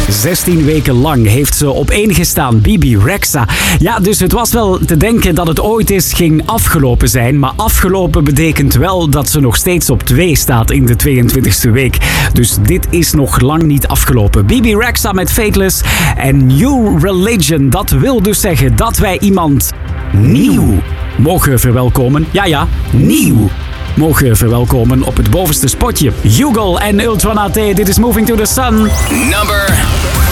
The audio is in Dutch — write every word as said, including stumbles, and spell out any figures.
zestien weken lang heeft ze op één gestaan, Bebe Rexha. Ja, dus het was wel te denken dat het ooit eens ging afgelopen zijn. Maar afgelopen betekent wel dat ze nog steeds op twee staat in de tweeëntwintigste week. Dus dit is nog lang niet afgelopen. Bebe Rexha met Fateless en New Religion. Dat wil dus zeggen dat wij iemand nieuw mogen verwelkomen. Ja, ja, nieuw mogen verwelkomen op het bovenste spotje. Hugo en Ultranate, dit is Moving to the Sun. Number